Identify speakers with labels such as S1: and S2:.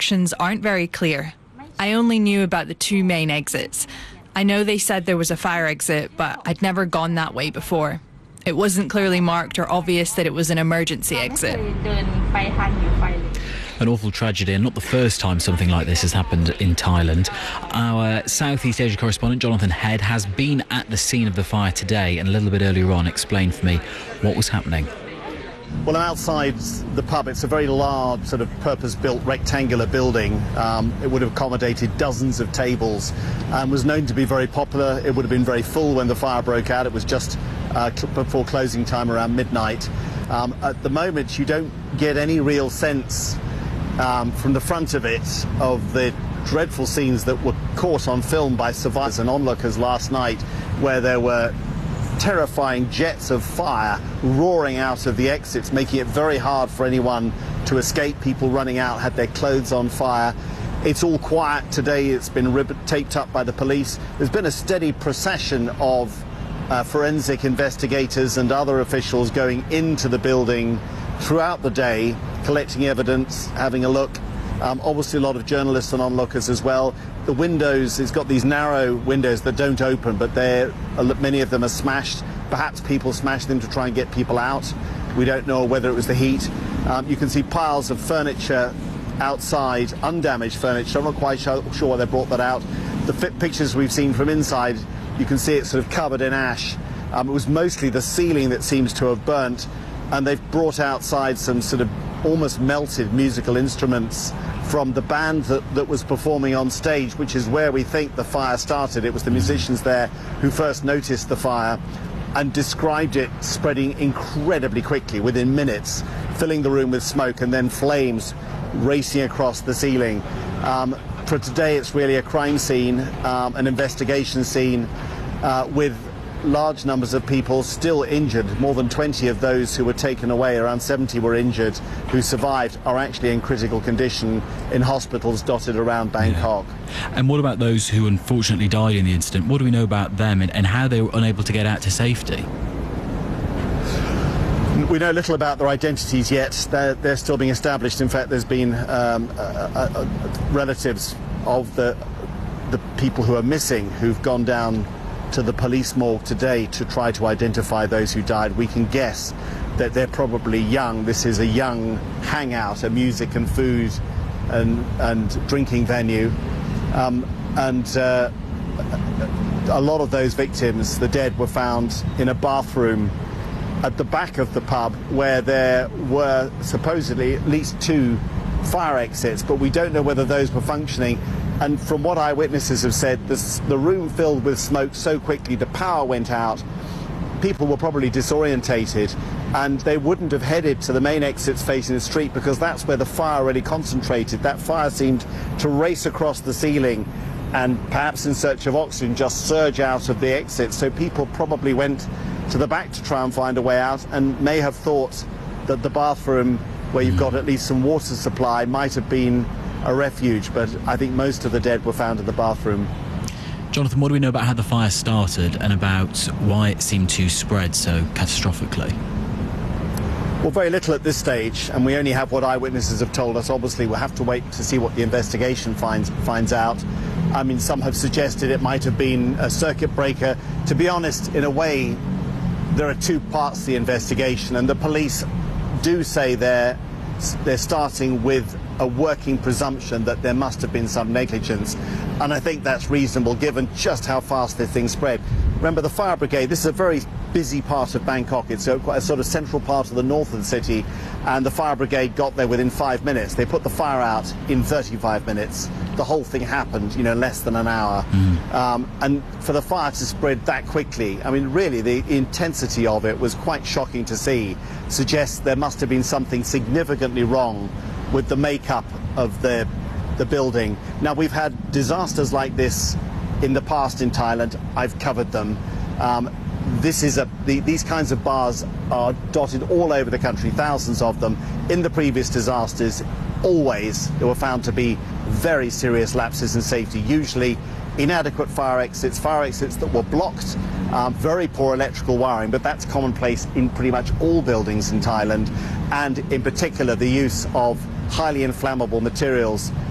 S1: directions aren't very clear. I only knew about the two main exits. I know they said there was a fire exit, but I'd never gone that way before. It wasn't clearly marked or obvious that it was an emergency exit.
S2: An awful tragedy, and not the first time something like this has happened in Thailand. Our Southeast Asia correspondent, Jonathan Head, has been at the scene of the fire today and a little bit earlier on explained for me what was happening.
S3: Well, I'm outside the pub. It's a very large, sort of purpose-built rectangular building. It would have accommodated dozens of tables and was known to be very popular. It would have been very full when the fire broke out. It was just before closing time, around midnight. At the moment, you don't get any real sense from the front of it of the dreadful scenes that were caught on film by survivors and onlookers last night, where there were terrifying jets of fire roaring out of the exits, making it very hard for anyone to escape. People running out had their clothes on fire. It's all quiet today. It's been taped up by the police. There's been a steady procession of forensic investigators and other officials going into the building throughout the day, collecting evidence, having a look. Obviously a lot of journalists and onlookers as well. The windows, it's got these narrow windows that don't open, but many of them are smashed. Perhaps people smashed them to try and get people out. We don't know whether it was the heat. You can see piles of furniture outside, undamaged furniture. I'm not quite sure why they brought that out. The pictures we've seen from inside, you can see it's sort of covered in ash. It was mostly the ceiling that seems to have burnt, and they've brought outside some sort of almost melted musical instruments from the band that was performing on stage, which is where we think the fire started. It was the musicians there who first noticed the fire and described it spreading incredibly quickly, within minutes, filling the room with smoke and then flames racing across the ceiling. For today, it's really a crime scene, an investigation scene with large numbers of people still injured. More than 20 of those who were taken away, around 70 were injured, who survived, are actually in critical condition in hospitals dotted around Bangkok.
S2: Yeah. And what about those who unfortunately died in the incident? What do we know about them and how they were unable to get out to safety?
S3: We know little about their identities yet. They're still being established. In fact, there's been relatives of the people who are missing who've gone down to the police morgue today to try to identify those who died. We can guess that they're probably young. This is a young hangout, a music and food and drinking venue. A lot of those victims, the dead, were found in a bathroom at the back of the pub, where there were supposedly at least 2 fire exits, but we don't know whether those were functioning. And from what eyewitnesses have said, the room filled with smoke so quickly, the power went out, people were probably disorientated, and they wouldn't have headed to the main exits facing the street, because that's where the fire really concentrated. That fire seemed to race across the ceiling and, perhaps in search of oxygen, just surge out of the exits. So people probably went to the back to try and find a way out, and may have thought that the bathroom, where you've got at least some water supply, might have been a refuge, but I think most of the dead were found in the bathroom.
S2: Jonathan, what do we know about how the fire started and about why it seemed to spread so catastrophically?
S3: Well, very little at this stage, and we only have what eyewitnesses have told us. Obviously, we'll have to wait to see what the investigation finds out. I mean, some have suggested it might have been a circuit breaker. To be honest, in a way, there are 2 parts to the investigation, and the police do say they're starting with a working presumption that there must have been some negligence, and I think that's reasonable given just how fast this thing spread. Remember, the fire brigade, this is a very busy part of Bangkok. It's quite a sort of central part of the north of the city, and the fire brigade got there within 5 minutes. They put the fire out in 35 minutes. The whole thing happened, less than an hour. And for the fire to spread that quickly, I mean, really, the intensity of it was quite shocking to see. Suggests there must have been something significantly wrong with the makeup of the building. Now, we've had disasters like this in the past in Thailand. I've covered them. These kinds of bars are dotted all over the country, thousands of them. In the previous disasters, always there were found to be very serious lapses in safety, usually inadequate fire exits that were blocked, very poor electrical wiring, but that's commonplace in pretty much all buildings in Thailand, and in particular the use of highly inflammable materials